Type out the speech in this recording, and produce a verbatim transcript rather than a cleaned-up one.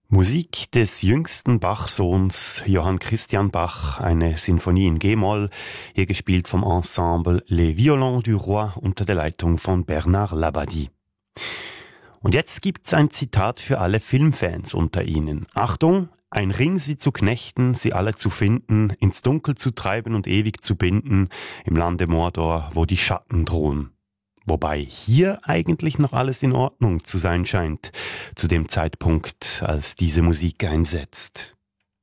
Musik des jüngsten Bach-Sohns Johann Christian Bach, eine Sinfonie in G-Moll, hier gespielt vom Ensemble Les Violons du Roi unter der Leitung von Bernard Labadie. Und jetzt gibt's ein Zitat für alle Filmfans unter Ihnen. Achtung! Ein Ring, sie zu knechten, sie alle zu finden, ins Dunkel zu treiben und ewig zu binden, im Lande Mordor, wo die Schatten drohen. Wobei hier eigentlich noch alles in Ordnung zu sein scheint, zu dem Zeitpunkt, als diese Musik einsetzt.